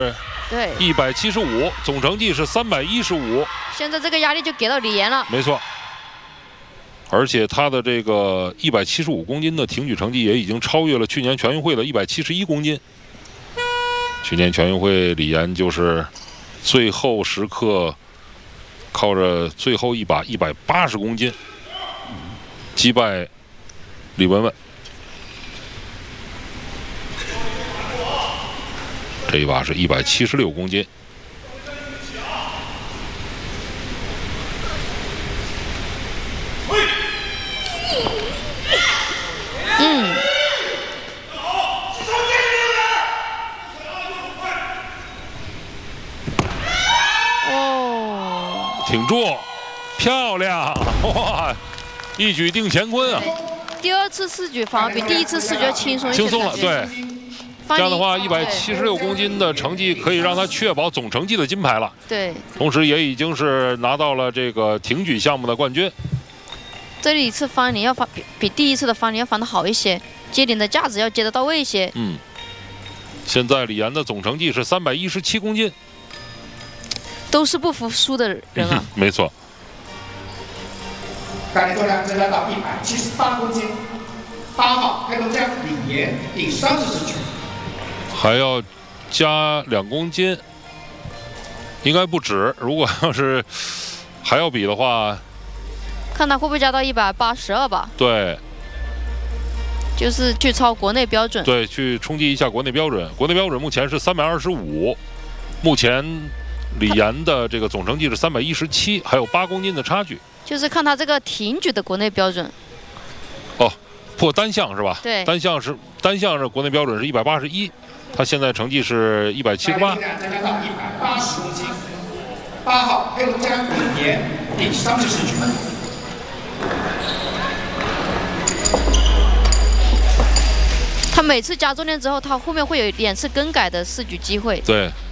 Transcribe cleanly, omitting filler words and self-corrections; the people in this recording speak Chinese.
对 ，175，总成绩是315。 现在这个压力就给到李岩了。 没错。而且他的这个175公斤的挺举成绩也已经超越了去年全运会的171公斤。去年全运会李岩就是最后时刻靠着最后一把180公斤击败李文文。这一把是176公斤。挺住，漂亮！哇，一举定乾坤啊！ 第二次试举反而比第一次试举要轻松一些。 轻松了，对。这样的话，176公斤的成绩可以让他确保总成绩的金牌了。 对。 同时也已经是拿到了这个挺举项目的冠军。 这里一次翻领要翻比第一次的翻领要翻得好一些，接顶的架子要接得到位一些。 现在李岩的总成绩是317公斤。 都是不服输的人啊！ 没错。 杆力重量增加到178公斤。8号黑龙江李岩第30试举。 还要加2公斤，应该不止。如果要是还要比的话， 看他会不会加到182吧？ 对。 就是去超国内标准。 对，去冲击一下国内标准。国内标准目前是325，目前。李岩的这个总成绩是317，还有8公斤的差距。 就是看他这个挺举的国内标准。 哦，破单项是吧？ 对， 单项是国内标准是181，他现在成绩是178。 增加到180公斤。8号黑龙江李岩第30试举。 他每次加重量之后，他后面会有2次更改的试举机会。 对。